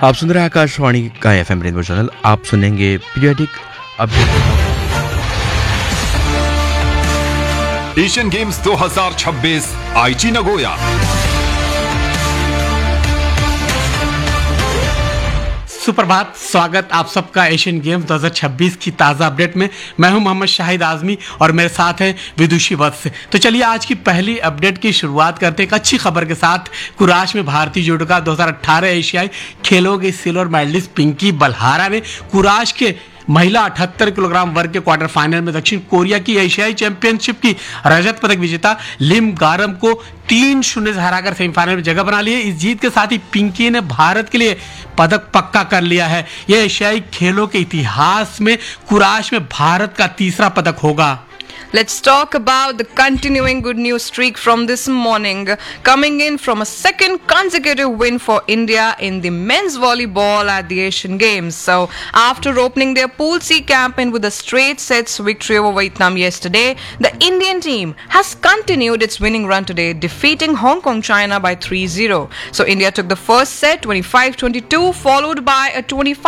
आप सुन रहे हैं आकाशवाणी का FM रेनबो चैनल। आप सुनेंगे पीरियडिक अपडेट। एशियन गेम्स 2026 आईची नगोया। सुप्रभात, स्वागत आप सबका एशियन गेम्स 2026 की ताज़ा अपडेट में। मैं हूं मोहम्मद शाहिद आजमी और मेरे साथ है विदुषी वत्स। तो चलिए आज की पहली अपडेट की शुरुआत करते हैं एक अच्छी खबर के साथ। कुराश में भारतीय जुडोका 2018 एशियाई खेलों की सिल्वर मेडलिस्ट पिंकी बलहारा ने कुराश के महिला 78 किलोग्राम वर्ग के क्वार्टर फाइनल में दक्षिण कोरिया की एशियाई चैंपियनशिप की रजत पदक विजेता लिम गारम को 3-0 से हराकर सेमीफाइनल में जगह बना ली है। इस जीत के साथ ही पिंकी ने भारत के लिए पदक पक्का कर लिया है। यह एशियाई खेलों के इतिहास में कुराश में भारत का तीसरा पदक होगा। Let's talk about the continuing good news streak from this morning, coming in from a second consecutive win for India in the men's volleyball at the Asian Games. So, after opening their Pool C campaign with a straight sets victory over Vietnam yesterday, the Indian team has continued its winning run today, defeating Hong Kong, China by 3-0. So, India took the first set 25-22, followed by a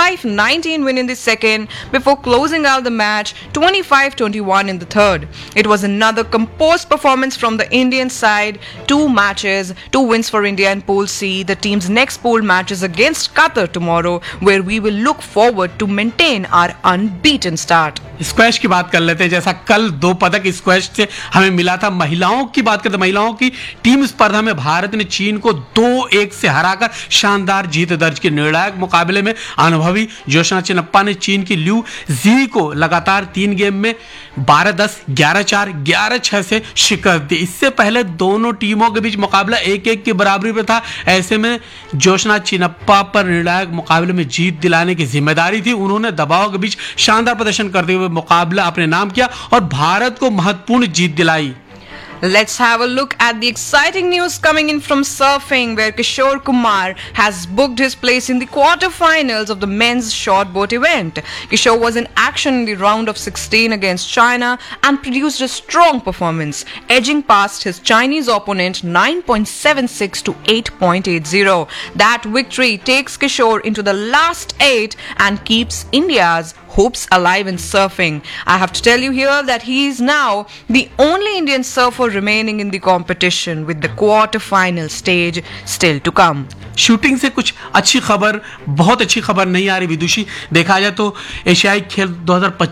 25-19 win in the second, before closing out the match 25-21 in the third. It was another composed performance from the Indian side. 2 matches, 2 wins for India in Pool C. The team's next pool match is against Qatar tomorrow, where we will look forward to maintain our unbeaten start. Squash की बात कर लेते हैं। जैसा कल 2 पदक squash से हमें मिला था। महिलाओं की बात करते हैं। महिलाओं की टीम स्पर्धा में भारत ने चीन को 2-1 से हराकर शानदार जीत दर्ज की। निर्णायक मुकाबले में अनुभवी जोशना चिनप्पा ने चीन की ल्यू जी को लगातार 3 गेम में 12-10, 11-4, 11-6 से शिकस्त दी। इससे पहले दोनों टीमों के बीच मुकाबला 1-1 की बराबरी पर था। ऐसे में जोशना चिनप्पा पर निर्णायक मुकाबले में जीत दिलाने की जिम्मेदारी थी। उन्होंने दबाव के बीच शानदार प्रदर्शन करते हुए मुकाबला अपने नाम किया और भारत को महत्वपूर्ण जीत दिलाई। Let's have a look at the exciting news coming in from surfing, where Kishore Kumar has booked his place in the quarterfinals of the men's short boat event. Kishore was in action in the round of 16 against China and produced a strong performance, edging past his Chinese opponent 9.76 to 8.80. That victory takes Kishore into the last 8 and keeps India's hopes alive in surfing. I have to tell you here that he is now the only Indian surfer remaining in the competition, with the quarter-final stage still to come. Shooting से कुछ अच्छी खबर, बहुत अच्छी खबर नहीं आ रही विदुषी। देखा जाए तो एशियाई खेल 2025